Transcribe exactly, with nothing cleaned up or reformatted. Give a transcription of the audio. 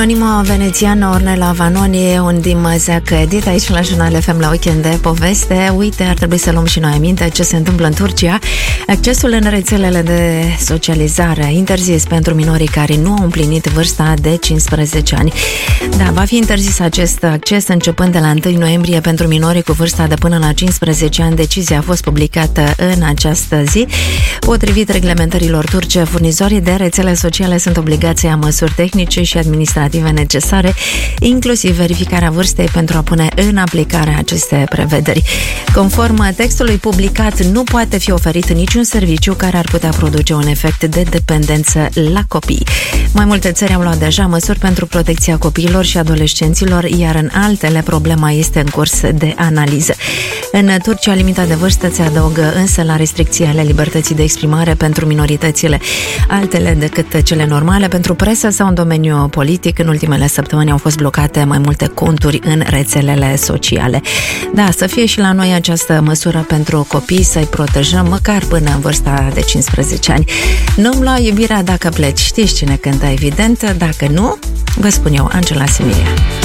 Anonimo venețiană Ornella Vanoni, un dim zeac edit aici la Jurnal F M la Weekend de poveste. Uite, ar trebui să luăm și noi aminte ce se întâmplă în Turcia. Accesul în rețelele de socializare interzis pentru minorii care nu au împlinit vârsta de cincisprezece ani. Da, va fi interzis acest acces începând de la întâi noiembrie pentru minorii cu vârsta de până la cincisprezece ani. Decizia a fost publicată în această zi. Potrivit reglementărilor turce, furnizorii de rețele sociale sunt obligați să ia măsuri tehnice și administrative necesare, inclusiv verificarea vârstei pentru a pune în aplicare aceste prevederi. Conform textului publicat, nu poate fi oferit niciun serviciu care ar putea produce un efect de dependență la copii. Mai multe țări au luat deja măsuri pentru protecția copiilor și adolescenților, iar în altele problema este în curs de analiză. În Turcia, limita de vârstă se adaugă însă la restricții ale libertății de exprimare pentru minoritățile altele decât cele normale. Pentru presă sau în domeniul politic, în ultimele săptămâni au fost blocate mai multe conturi în rețelele sociale. Da, să fie și la noi această măsură pentru copii, să-i protejăm măcar până în vârsta de cincisprezece ani. Nu-mi lua iubirea dacă pleci. Știți cine cântă, evident. Dacă nu, vă spun eu, Angela Similia.